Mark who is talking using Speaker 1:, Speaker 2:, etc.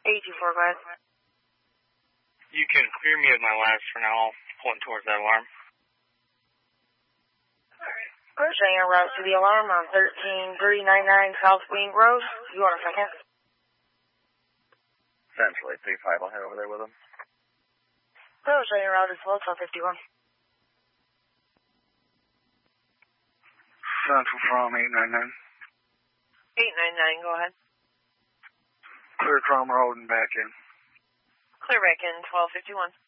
Speaker 1: 824, guys.
Speaker 2: You can clear me of my last for now. I'll point towards that alarm.
Speaker 1: Pushing en route to the alarm on 13399 South Wing Road. You want a second?
Speaker 3: Essentially, 3-5, I'll head over there with him.
Speaker 1: Pushing en route as well, 1251.
Speaker 4: Central from 899.
Speaker 1: 899, go ahead.
Speaker 4: Clear trauma holding back in.
Speaker 1: Clear back in, 1251.